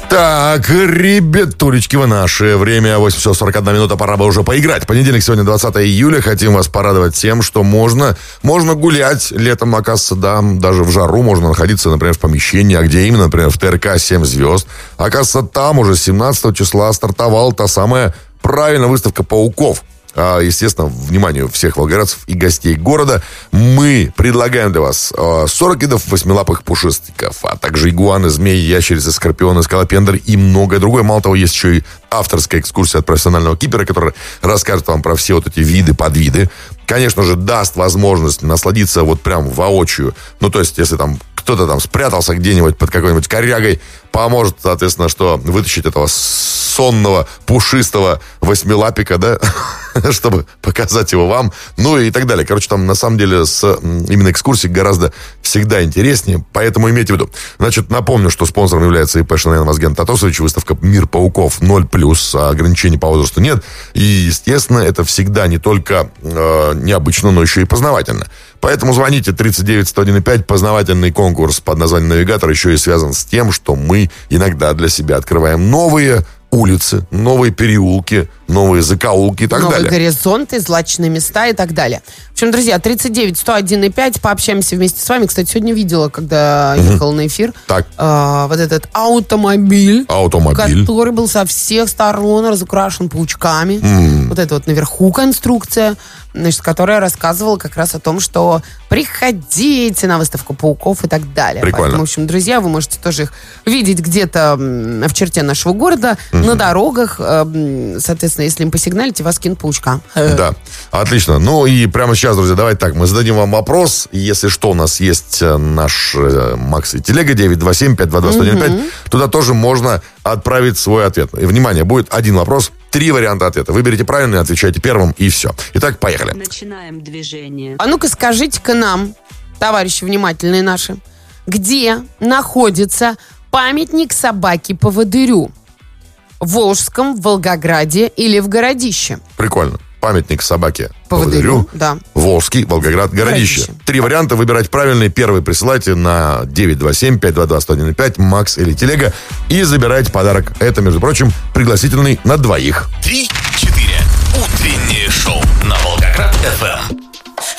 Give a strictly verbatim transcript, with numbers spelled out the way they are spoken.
Так, ребятулечки, в наше время восемь часов сорок одна минута, пора бы уже поиграть. Понедельник, сегодня двадцатое июля, хотим вас порадовать тем, что можно, можно гулять летом, оказывается, да, даже в жару можно находиться, например, в помещении, а где именно, например, в ТРК «семь звезд». Оказывается, там уже семнадцатого числа стартовала та самая правильная выставка пауков. Естественно, вниманию всех волгоградцев и гостей города мы предлагаем для вас сорок видов восьмилапых пушистиков, а также игуаны, змеи, ящерицы, скорпионы, скалопендры и многое другое. Мало того, есть еще и авторская экскурсия от профессионального кипера, который расскажет вам про все вот эти виды, подвиды. Конечно же, даст возможность насладиться вот прям воочию. Ну, то есть, если там кто-то там спрятался где-нибудь под какой-нибудь корягой, поможет, соответственно, что вытащить этого сонного, пушистого восьмилапика, да, чтобы показать его вам, ну и так далее. Короче, там на самом деле с именно экскурсией гораздо всегда интереснее, поэтому имейте в виду. Значит, напомню, что спонсором является ИП Шанайн Вазген Татосович, выставка «Мир пауков» ноль плюс, ограничений по возрасту нет. И, естественно, это всегда не только э, необычно, но еще и познавательно. Поэтому звоните тридцать девять сто один пять. Познавательный конкурс под названием «Навигатор» еще и связан с тем, что мы иногда для себя открываем новые улицы, новые переулки, новые закоулки и так новые далее. Новые горизонты, злачные места и так далее. В общем, друзья, тридцать девять сто один пять, пообщаемся вместе с вами. Кстати, сегодня видела, когда угу. ехала на эфир, так. э, вот этот автомобиль, автомобиль, который был со всех сторон разукрашен паучками. Mm. Вот это вот наверху конструкция, значит, которая рассказывала как раз о том, что приходите на выставку пауков и так далее. Прикольно. Поэтому, в общем, друзья, вы можете тоже их видеть где-то в черте нашего города, mm-hmm. на дорогах. Соответственно, если им посигналите, вас кинут паучка. Да, отлично. Ну и прямо сейчас, друзья, давайте так, мы зададим вам вопрос. Если что, у нас есть наш Макс и Телега девять два семь пять два два сто один пять. Mm-hmm. Туда тоже можно отправить свой ответ. И, внимание, будет один вопрос, три варианта ответа. Выберите правильный, отвечайте первым, и все. Итак, поехали. Начинаем движение. А ну-ка скажите-ка нам, товарищи внимательные наши, где находится памятник собаке-поводырю? В Волжском, в Волгограде или в Городище? Прикольно. Памятник собаке поводырю, да. Волжский, Волгоград, Городище. Городище. Три варианта, выбирать правильный. Первый присылайте на девять два семь пять два два сто один пять, Макс или Телега, и забирайте подарок. Это, между прочим, пригласительный на двоих. Три-четыре. Утреннее шоу на Волгоград эф эм.